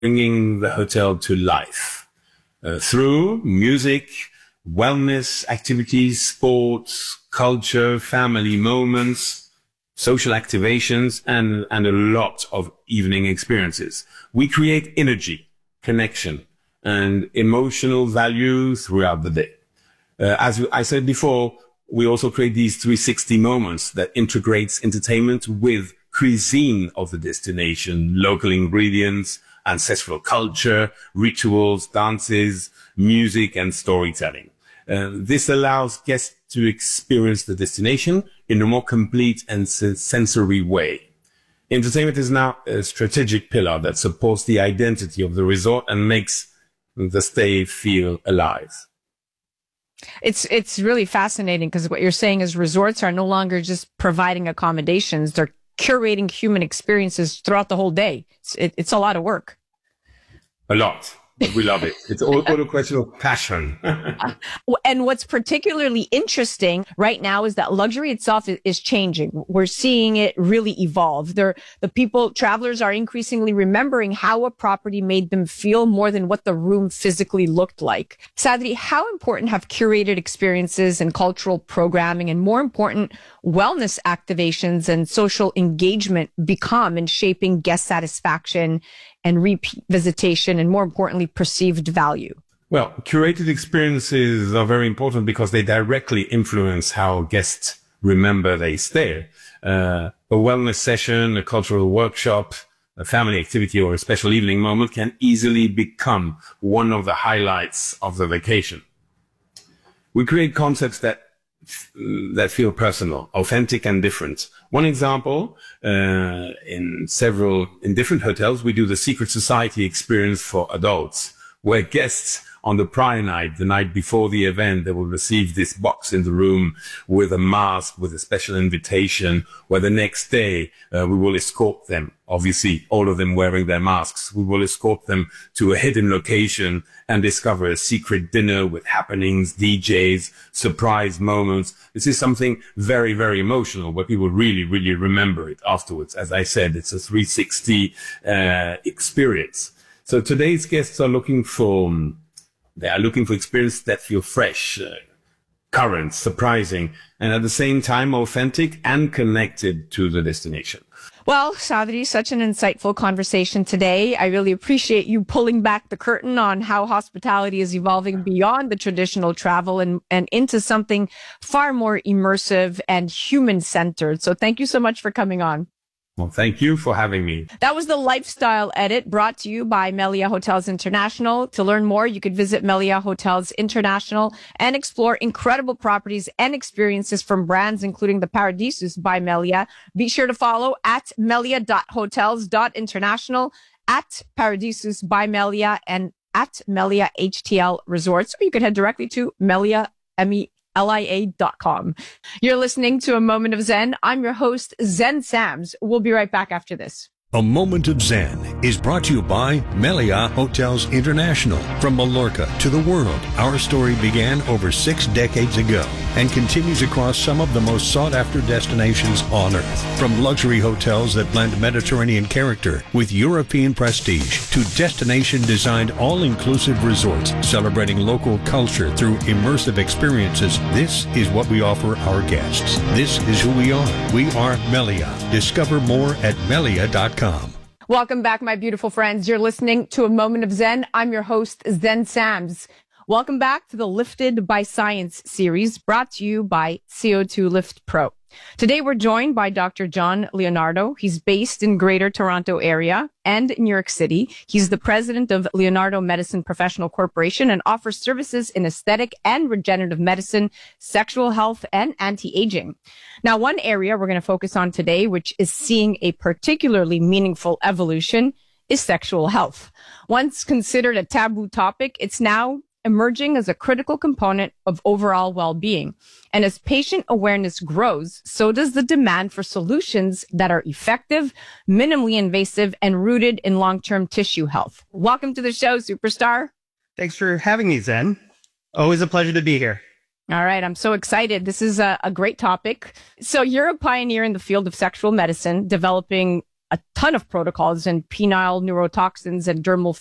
bringing the hotel to life through music, wellness activities, sports, culture, family moments, social activations, and a lot of evening experiences. We create energy, connection, and emotional value throughout the day. As I said before, we also create these 360 moments that integrates entertainment with cuisine of the destination, local ingredients, ancestral culture, rituals, dances, music, and storytelling. This allows guests to experience the destination in a more complete and sensory way. Entertainment is now a strategic pillar that supports the identity of the resort and makes the stay feel alive. It's really fascinating because what you're saying is resorts are no longer just providing accommodations. They're curating human experiences throughout the whole day. It's a lot of work. A lot. But we love it. It's all a question of passion. And what's particularly interesting right now is that luxury itself is changing. We're seeing it really evolve. Travelers are increasingly remembering how a property made them feel more than what the room physically looked like. Sadri, how important have curated experiences and cultural programming and, more important, wellness activations and social engagement become in shaping guest satisfaction and repeat visitation, and more importantly, perceived value? Well, curated experiences are very important because they directly influence how guests remember their stay. A wellness session, a cultural workshop, a family activity, or a special evening moment can easily become one of the highlights of the vacation. We create concepts that feel personal, authentic, and different. One example, in different hotels, we do the Secret Society experience for adults, where guests on the prior night, the night before the event, they will receive this box in the room with a mask, with a special invitation, where the next day we will escort them, obviously all of them wearing their masks. We will escort them to a hidden location and discover a secret dinner with happenings, DJs, surprise moments. This is something very, very emotional, where people really, really remember it afterwards. As I said, it's a 360 experience. So today's guests are looking for experiences that feel fresh, current, surprising, and at the same time authentic and connected to the destination. Well, Sadri, such an insightful conversation today. I really appreciate you pulling back the curtain on how hospitality is evolving beyond the traditional travel and into something far more immersive and human-centered. So thank you so much for coming on. Well, thank you for having me. That was the Lifestyle Edit brought to you by Melia Hotels International. To learn more, you could visit Melia Hotels International and explore incredible properties and experiences from brands including the Paradisus by Melia. Be sure to follow at melia.hotels.international, at Paradisus by Melia, and at Melia HTL Resorts. Or you could head directly to melia.com. You're listening to A Moment of Zen. I'm your host, Zen Sams. We'll be right back after this. A Moment of Zen is brought to you by Melia Hotels International. From Mallorca to the world, our story began over 6 decades ago and continues across some of the most sought-after destinations on Earth. From luxury hotels that blend Mediterranean character with European prestige to destination-designed all-inclusive resorts celebrating local culture through immersive experiences, this is what we offer our guests. This is who we are. We are Melia. Discover more at melia.com. Welcome back, my beautiful friends. You're listening to A Moment of Zen. I'm your host, Zen Sams. Welcome back to the Lifted by Science series brought to you by CO2 Lift Pro. Today, we're joined by Dr. John Leonardo. He's based in Greater Toronto area and New York City. He's the president of Leonardo Medicine Professional Corporation and offers services in aesthetic and regenerative medicine, sexual health, and anti-aging. Now, one area we're going to focus on today, which is seeing a particularly meaningful evolution, is sexual health. Once considered a taboo topic, it's now emerging as a critical component of overall well-being. And as patient awareness grows, so does the demand for solutions that are effective, minimally invasive, and rooted in long-term tissue health. Welcome to the show, superstar. Thanks for having me, Zen. Always a pleasure to be here. All right. I'm so excited. This is a great topic. So you're a pioneer in the field of sexual medicine, developing a ton of protocols and penile neurotoxins and dermal